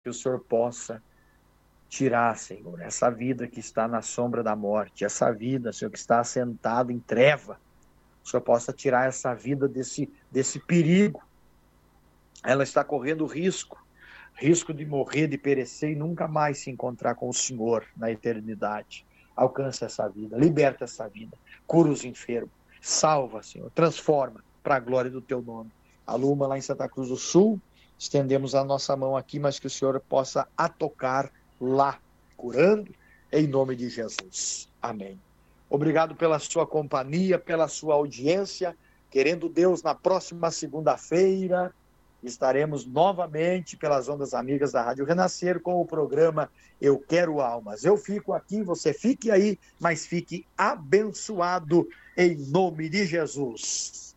que o Senhor possa tirar, Senhor, essa vida que está na sombra da morte, essa vida, Senhor, que está assentado em treva. O Senhor possa tirar essa vida desse perigo. Ela está correndo risco de morrer, de perecer e nunca mais se encontrar com o Senhor na eternidade. Alcança essa vida, liberta essa vida, cura os enfermos, salva, Senhor, transforma para a glória do teu nome. A Luma lá em Santa Cruz do Sul, estendemos a nossa mão aqui, mas que o Senhor possa a tocar lá, curando, em nome de Jesus. Amém. Obrigado pela sua companhia, pela sua audiência. Querendo Deus, na próxima segunda-feira, estaremos novamente pelas ondas amigas da Rádio Renascer com o programa Eu Quero Almas. Eu fico aqui, você fique aí, mas fique abençoado em nome de Jesus.